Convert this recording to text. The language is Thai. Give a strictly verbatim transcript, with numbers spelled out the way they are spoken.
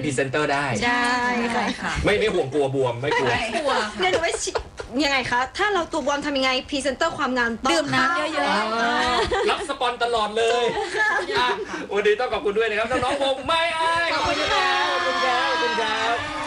พรีเซนเตอร์ได้ใช่ค่ะไม่ไม่ห่วงกลัวบวมไม่กลัวเนี่ยหนูไม่ยังไงคะถ้าเราตัวบวมทำยังไงพรีเซนเตอร์ความงามต้องดื่มน้ำเยอะๆรับสปอนตลอดเลยวันนี้ต้องขอบคุณด้วยนะครับน้องๆวงไม่อายขอบคุณครับขอบคุณครับขอบคุณครับ